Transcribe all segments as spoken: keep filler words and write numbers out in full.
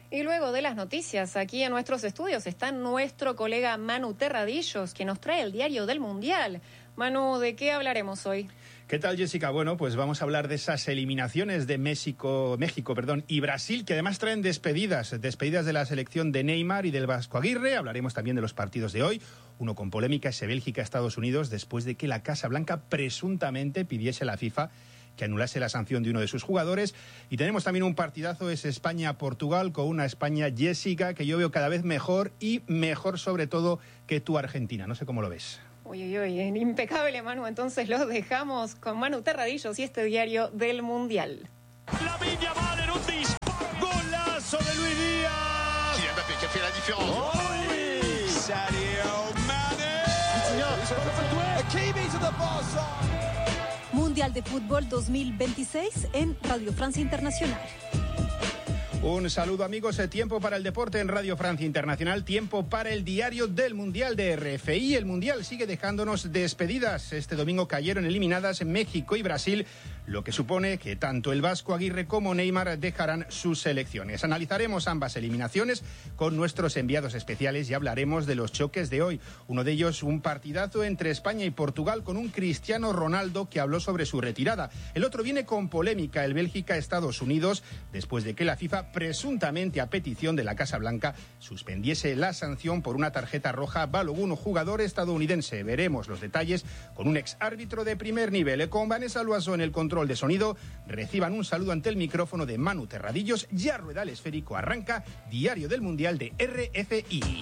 Y luego de las noticias, aquí en nuestros estudios está nuestro colega Manu Terradillos, que nos trae el diario del Mundial. Manu, ¿de qué hablaremos hoy? ¿Qué tal, Jessica? Bueno, pues vamos a hablar de esas eliminaciones de México, México, perdón, y Brasil, que además traen despedidas, despedidas de la selección de Neymar y del Vasco Aguirre. Hablaremos también de los partidos de hoy, uno con polémica, ese Bélgica-Estados Unidos, después de que la Casa Blanca presuntamente pidiese a la FIFA que anulase la sanción de uno de sus jugadores. Y tenemos también un partidazo, es España-Portugal, con una España, Jessica, que yo veo cada vez mejor y mejor sobre todo que tu Argentina. No sé cómo lo ves. Uy, uy, uy, impecable, Manu. Entonces los dejamos con Manu Terradillos y este diario del Mundial. Lamine Yamal en un disparo, golazo de Luis Díaz. Kylian Mbappé qui a fait la différence. Oh, oui. Sadio Mané. Hakimi to the far side. Mundial de Fútbol dos mil veintiséis en Radio Francia Internacional. Un saludo, amigos. Tiempo para el deporte en Radio Francia Internacional. Tiempo para el diario del Mundial de R F I. El Mundial sigue dejándonos despedidas. Este domingo cayeron eliminadas México y Brasil, lo que supone que tanto el Vasco Aguirre como Neymar dejarán sus selecciones. Analizaremos ambas eliminaciones con nuestros enviados especiales y hablaremos de los choques de hoy. Uno de ellos, un partidazo entre España y Portugal con un Cristiano Ronaldo que habló sobre su retirada. El otro viene con polémica, el Bélgica-Estados Unidos, después de que la FIFA presuntamente a petición de la Casa Blanca suspendiese la sanción por una tarjeta roja a Balogun, jugador estadounidense. Veremos los detalles con un ex árbitro de primer nivel. Con Vanessa Loazo en el control de sonido. Reciban un saludo ante el micrófono de Manu Terradillos. Ya rueda el esférico, arranca Diario del Mundial de R F I.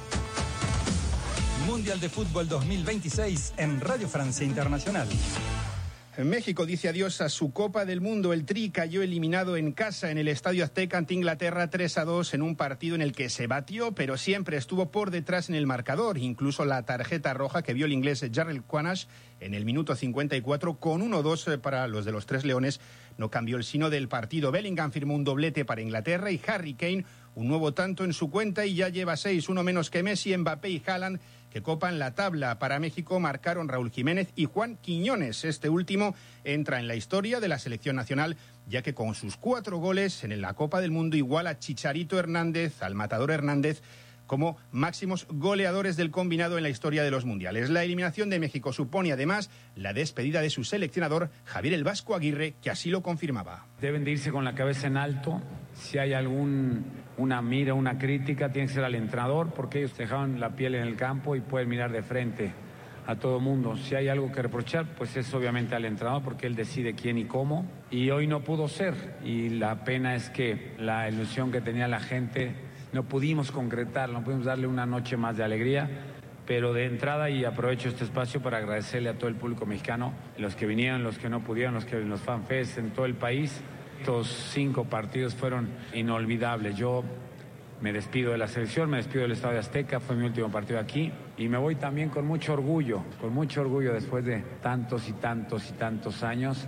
Mundial de Fútbol dos mil veintiséis en Radio Francia Internacional. México dice adiós a su Copa del Mundo. El Tri cayó eliminado en casa en el Estadio Azteca ante Inglaterra tres a dos en un partido en el que se batió, pero siempre estuvo por detrás en el marcador. Incluso la tarjeta roja que vio el inglés Jarrell Quanash en el minuto cincuenta y cuatro con uno dos para los de los Tres Leones no cambió el sino del partido. Bellingham firmó un doblete para Inglaterra y Harry Kane un nuevo tanto en su cuenta y ya lleva seis, uno menos que Messi. Mbappé y Haaland, que copan la tabla. Para México marcaron Raúl Jiménez y Juan Quiñones. Este último entra en la historia de la selección nacional, ya que con sus cuatro goles en la Copa del Mundo iguala a Chicharito Hernández, al Matador Hernández, como máximos goleadores del combinado en la historia de los mundiales. La eliminación de México supone además la despedida de su seleccionador Javier el Vasco Aguirre, que así lo confirmaba. Deben de irse con la cabeza en alto. Si hay algún una mira, una crítica, tiene que ser al entrenador, porque ellos dejaron la piel en el campo y pueden mirar de frente a todo mundo. Si hay algo que reprochar, pues es obviamente al entrenador, porque él decide quién y cómo. Y hoy no pudo ser. Y la pena es que la ilusión que tenía la gente no pudimos concretar, no pudimos darle una noche más de alegría, pero de entrada, y aprovecho este espacio para agradecerle a todo el público mexicano, los que vinieron, los que no pudieron, los que en los fanfests en todo el país. Estos cinco partidos fueron inolvidables. Yo me despido de la selección, me despido del Estadio Azteca, fue mi último partido aquí, y me voy también con mucho orgullo, con mucho orgullo después de tantos y tantos y tantos años,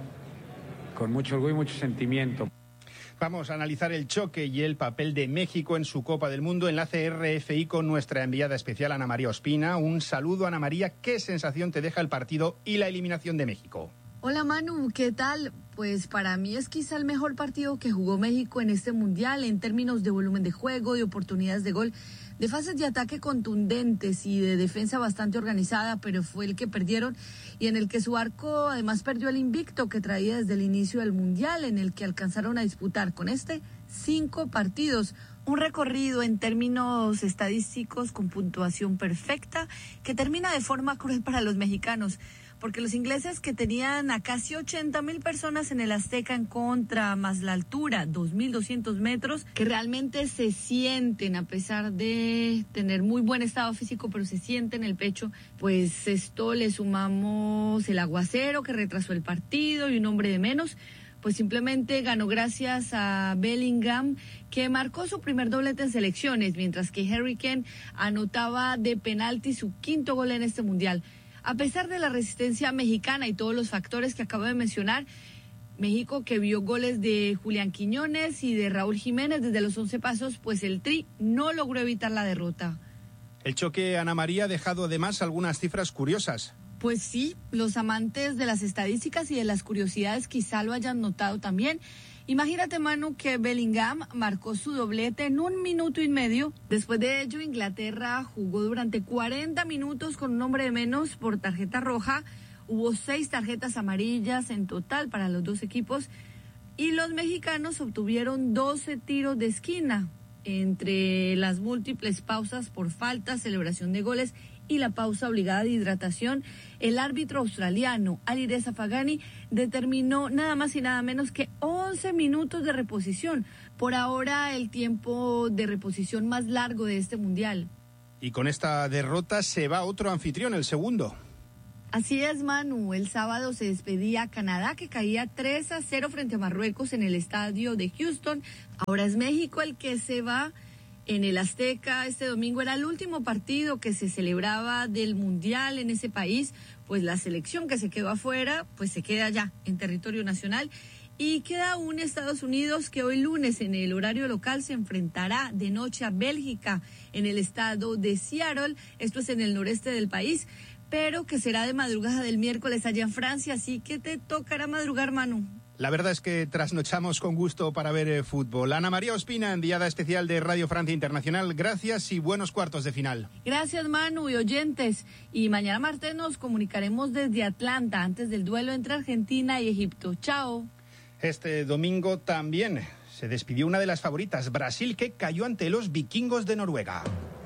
con mucho orgullo y mucho sentimiento. Vamos a analizar el choque y el papel de México en su Copa del Mundo. Enlace R F I con nuestra enviada especial Ana María Ospina. Un saludo, Ana María. ¿Qué sensación te deja el partido y la eliminación de México? Hola Manu, ¿qué tal? Pues para mí es quizá el mejor partido que jugó México en este Mundial en términos de volumen de juego, de oportunidades de gol, de fases de ataque contundentes y de defensa bastante organizada, pero fue el que perdieron y en el que su arco además perdió el invicto que traía desde el inicio del Mundial, en el que alcanzaron a disputar con este cinco partidos. Un recorrido en términos estadísticos con puntuación perfecta que termina de forma cruel para los mexicanos, porque los ingleses, que tenían a casi ochenta mil personas en el Azteca en contra, más la altura, dos mil doscientos metros, que realmente se sienten, a pesar de tener muy buen estado físico, pero se sienten en el pecho, pues esto le sumamos el aguacero que retrasó el partido y un hombre de menos, pues simplemente ganó gracias a Bellingham, que marcó su primer doblete en selecciones, mientras que Harry Kane anotaba de penalti su quinto gol en este Mundial. A pesar de la resistencia mexicana y todos los factores que acabo de mencionar, México, que vio goles de Julián Quiñones y de Raúl Jiménez desde los once pasos, pues el Tri no logró evitar la derrota. El choque, Ana María, ha dejado además algunas cifras curiosas. Pues sí, los amantes de las estadísticas y de las curiosidades quizá lo hayan notado también. Imagínate, Manu, que Bellingham marcó su doblete en un minuto y medio. Después de ello, Inglaterra jugó durante cuarenta minutos con un hombre de menos por tarjeta roja. Hubo seis tarjetas amarillas en total para los dos equipos. Y los mexicanos obtuvieron doce tiros de esquina. Entre las múltiples pausas por falta, celebración de goles y la pausa obligada de hidratación, el árbitro australiano Alireza Fagani determinó nada más y nada menos que once minutos de reposición. Por ahora, el tiempo de reposición más largo de este mundial. Y con esta derrota se va otro anfitrión, el segundo. Así es, Manu. El sábado se despedía Canadá, que caía tres a cero frente a Marruecos en el estadio de Houston. Ahora es México el que se va en el Azteca. Este domingo era el último partido que se celebraba del Mundial en ese país. Pues la selección que se quedó afuera, pues se queda ya en territorio nacional. Y queda aún Estados Unidos, que hoy lunes en el horario local se enfrentará de noche a Bélgica en el estado de Seattle. Esto es en el noreste del país, pero que será de madrugada del miércoles allá en Francia, así que te tocará madrugar, Manu. La verdad es que trasnochamos con gusto para ver eh, fútbol. Ana María Ospina, enviada especial de Radio Francia Internacional, gracias y buenos cuartos de final. Gracias, Manu, y oyentes. Y mañana martes nos comunicaremos desde Atlanta, antes del duelo entre Argentina y Egipto. Chao. Este domingo también se despidió una de las favoritas, Brasil, que cayó ante los vikingos de Noruega.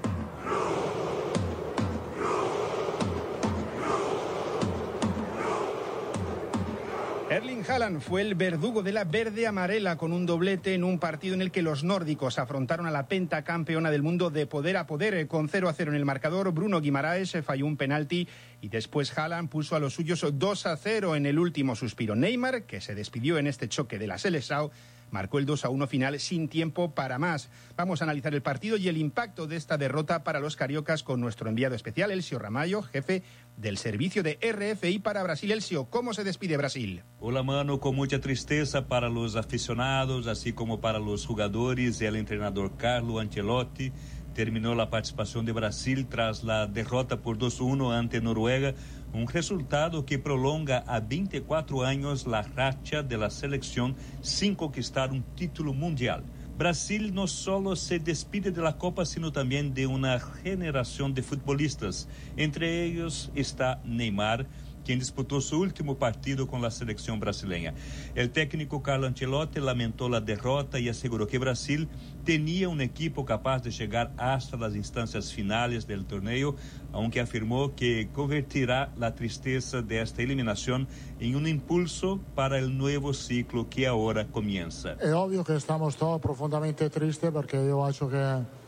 Erling Haaland fue el verdugo de la verde-amarela con un doblete en un partido en el que los nórdicos afrontaron a la pentacampeona del mundo de poder a poder. Con cero a cero en el marcador, Bruno Guimaraes falló un penalti y después Haaland puso a los suyos dos a cero en el último suspiro. Neymar, que se despidió en este choque de la Seleção, marcó el dos a uno final sin tiempo para más. Vamos a analizar el partido y el impacto de esta derrota para los cariocas con nuestro enviado especial, Elcio Ramallo, jefe del servicio de R F I para Brasil. Elcio, ¿cómo se despide Brasil? Hola, mano, con mucha tristeza para los aficionados, así como para los jugadores y el entrenador Carlo Ancelotti. Terminó la participación de Brasil tras la derrota por dos a uno ante Noruega, un resultado que prolonga a veinticuatro años la racha de la selección sin conquistar un título mundial. Brasil no solo se despide de la Copa, sino también de una generación de futbolistas. Entre ellos está Neymar, quien disputó su último partido con la selección brasileña. El técnico Carlo Ancelotti lamentó la derrota y aseguró que Brasil tenía un equipo capaz de llegar hasta las instancias finales del torneo, aunque afirmó que convertirá la tristeza de esta eliminación en un impulso para el nuevo ciclo que ahora comienza. Es obvio que estamos todos profundamente tristes porque yo acho que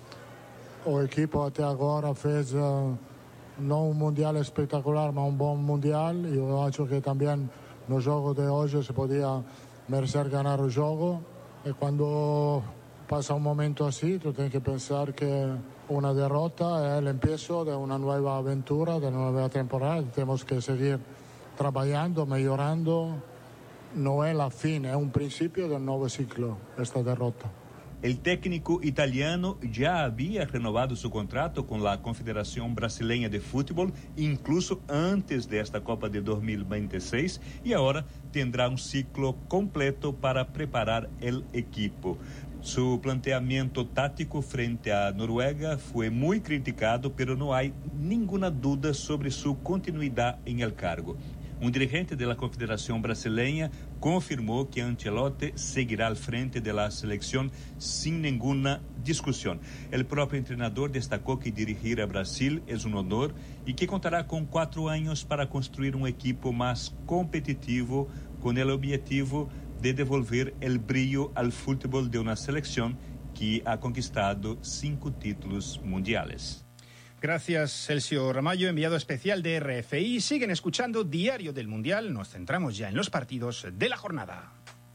el equipo hasta ahora fez uh... não um mundial espetacular, mas um bom mundial. E eu acho que também no jogo de hoje se podia merecer ganhar o jogo. E quando passa um momento assim, tu tens que pensar que uma derrota é o começo de uma nova aventura, de uma nova temporada. Temos que seguir trabalhando, melhorando. Não é a fim, é um princípio de um novo ciclo, esta derrota. El técnico italiano ya había renovado su contrato con la Confederación Brasileña de Fútbol, incluso antes de esta Copa de dos mil veintiséis, y ahora tendrá un ciclo completo para preparar el equipo. Su planteamiento táctico frente a Noruega fue muy criticado, pero no hay ninguna duda sobre su continuidad en el cargo. Un dirigente de la Confederación Brasileña confirmó que Ancelotti seguirá al frente de la selección sin ninguna discusión. El propio entrenador destacó que dirigir a Brasil es un honor y que contará con cuatro años para construir un equipo más competitivo con el objetivo de devolver el brillo al fútbol de una selección que ha conquistado cinco títulos mundiales. Gracias, Elcio Ramallo, enviado especial de R F I. Siguen escuchando Diario del Mundial. Nos centramos ya en los partidos de la jornada.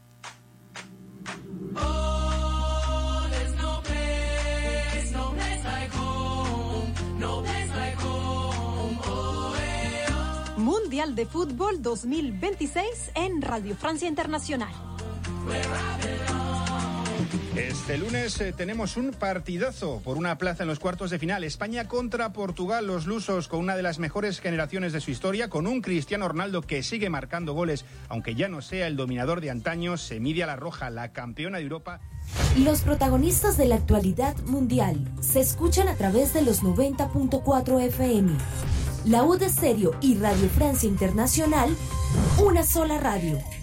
Mundial de Fútbol dos mil veintiséis en Radio Francia Internacional. Este lunes eh, tenemos un partidazo por una plaza en los cuartos de final. España contra Portugal, los lusos con una de las mejores generaciones de su historia, con un Cristiano Ronaldo que sigue marcando goles, aunque ya no sea el dominador de antaño. Se mide a la roja, la campeona de Europa. Los protagonistas de la actualidad mundial se escuchan a través de los noventa punto cuatro F M. La U de Stereo y Radio Francia Internacional, una sola radio.